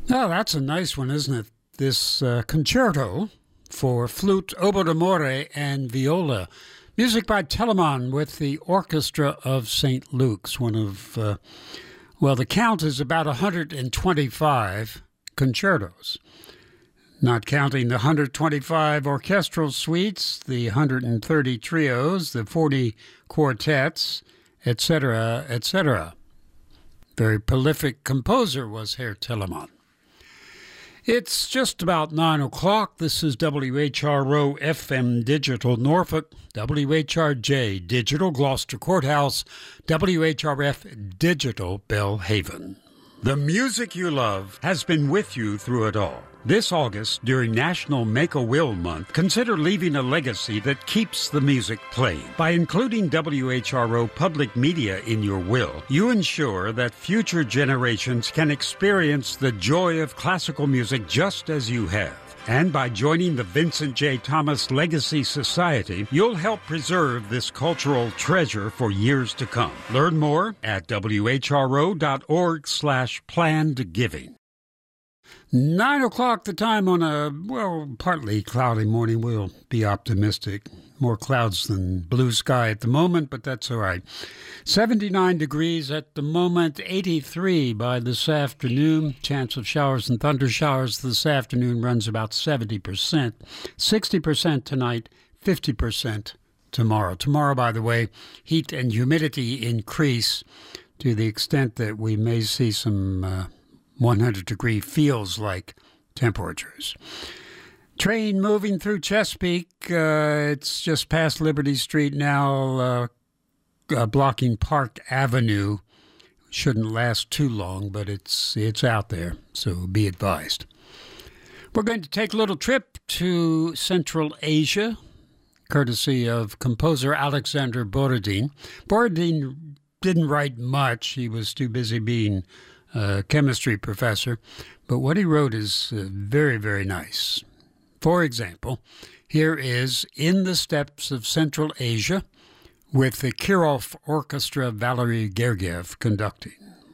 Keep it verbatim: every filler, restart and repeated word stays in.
Oh, that's a nice one, isn't it? This uh, concerto for flute, oboe d'amore, and viola. Music by Telemann with the Orchestra of Saint Luke's. One of, uh, well, the count is about one hundred twenty-five concertos. Not counting the one hundred twenty-five orchestral suites, the one hundred thirty trios, the forty quartets, et cetera, et cetera. Very prolific composer was Herr Telemann. It's just about nine o'clock. This is W H R O F M Digital Norfolk, W H R J Digital Gloucester Courthouse, W H R F Digital Belhaven. The music you love has been with you through it all. This August, during National Make-A-Will Month, consider leaving a legacy that keeps the music playing. By including W H R O Public Media in your will, you ensure that future generations can experience the joy of classical music just as you have. And by joining the Vincent J. Thomas Legacy Society, you'll help preserve this cultural treasure for years to come. Learn more at W H R O dot org slash planned giving. Nine o'clock, the time on a, well, partly cloudy morning. We'll be optimistic. More clouds than blue sky at the moment, but that's all right. seventy-nine degrees at the moment, eighty-three by this afternoon. Chance of showers and thunder showers this afternoon runs about seventy percent. sixty percent tonight, fifty percent tomorrow. Tomorrow, by the way, heat and humidity increase to the extent that we may see some uh, one hundred degree feels like temperatures. Train moving through Chesapeake. Uh, it's just past Liberty Street now, uh, uh, blocking Park Avenue. Shouldn't last too long, but it's it's out there, so be advised. We're going to take a little trip to Central Asia, courtesy of composer Alexander Borodin. Borodin didn't write much. He was too busy being a chemistry professor, but what he wrote is uh, very, very nice. For example, here is In the Steppes of Central Asia with the Kirov Orchestra, Valery Gergiev conducting.